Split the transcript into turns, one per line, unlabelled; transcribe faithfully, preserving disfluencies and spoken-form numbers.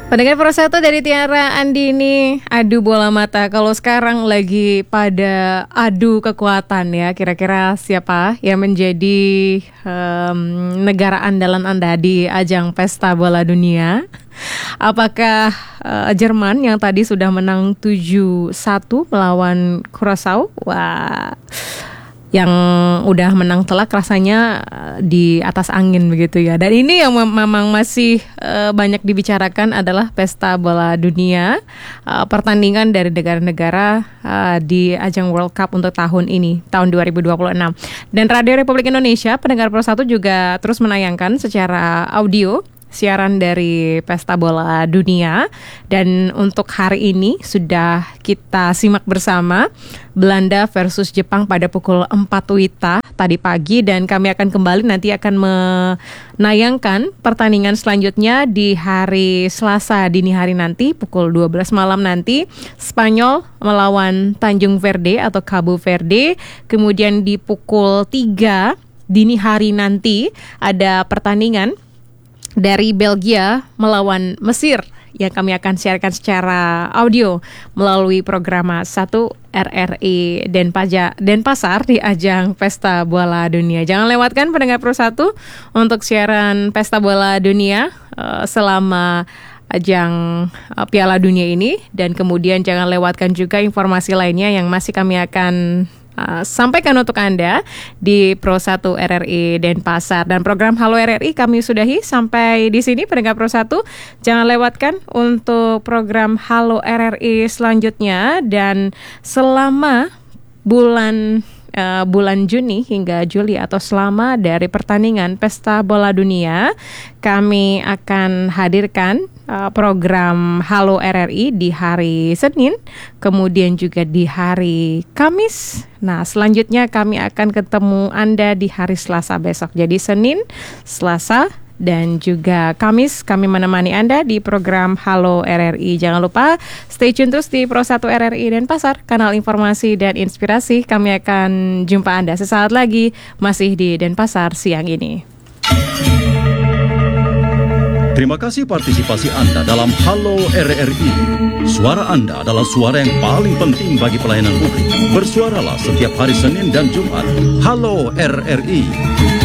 Pendengar Pro satu dari Tiara Andini, adu bola mata. Kalau sekarang lagi pada adu kekuatan ya, kira-kira siapa yang menjadi um, negara andalan Anda di ajang pesta bola dunia? Apakah uh, Jerman yang tadi sudah menang tujuh satu melawan Curaçao? Wah, yang udah menang telak rasanya di atas angin begitu ya. Dan ini yang mem- memang masih uh, banyak dibicarakan adalah pesta bola dunia, uh, pertandingan dari negara-negara uh, di ajang World Cup untuk tahun ini, tahun dua ribu dua puluh enam. Dan Radio Republik Indonesia, pendengar Pro satu juga terus menayangkan secara audio siaran dari pesta bola dunia. Dan untuk hari ini sudah kita simak bersama Belanda versus Jepang pada pukul empat Wita tadi pagi, dan kami akan kembali nanti akan menayangkan pertandingan selanjutnya di hari Selasa dini hari nanti pukul dua belas malam nanti. Spanyol melawan Tanjung Verde atau Cabo Verde. Kemudian di pukul tiga dini hari nanti ada pertandingan dari Belgia melawan Mesir yang kami akan siarkan secara audio melalui program satu R R I Denpaja, Denpasar di ajang Pesta Bola Dunia. Jangan lewatkan pendengar Pro satu untuk siaran Pesta Bola Dunia uh, selama ajang uh, Piala Dunia ini, dan kemudian jangan lewatkan juga informasi lainnya yang masih kami akan Uh, sampaikan untuk Anda di Pro satu R R I Denpasar. Dan program Halo R R I kami sudahi sampai di sini pendengar Pro satu. Jangan lewatkan untuk program Halo R R I selanjutnya, dan selama bulan Uh, bulan Juni hingga Juli atau selama dari pertandingan Pesta Bola Dunia, kami akan hadirkan uh, program Halo R R I di hari Senin, kemudian juga di hari Kamis. Nah, selanjutnya kami akan ketemu Anda di hari Selasa besok. Jadi Senin, Selasa, dan juga Kamis kami menemani Anda di program Halo R R I. Jangan lupa stay tune terus di Pro satu R R I Denpasar, kanal informasi dan inspirasi. Kami akan jumpa Anda sesaat lagi masih di Denpasar siang ini.
Terima kasih partisipasi Anda dalam Halo R R I. Suara Anda adalah suara yang paling penting bagi pelayanan publik. Bersuaralah setiap hari Senin dan Jumat. Halo R R I.